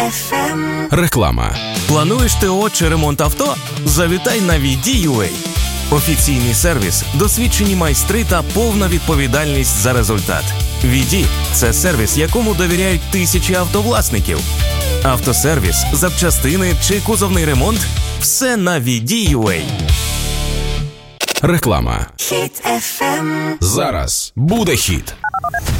Реклама. Плануєш ТО чи ремонт авто? Завітай на VD.UA. Офіційний сервіс, досвідчені майстри та повна відповідальність за результат. VD – це сервіс, якому довіряють тисячі автовласників. Автосервіс, запчастини чи кузовний ремонт – все на VD.UA. Реклама. Хіт FM. Зараз буде хіт.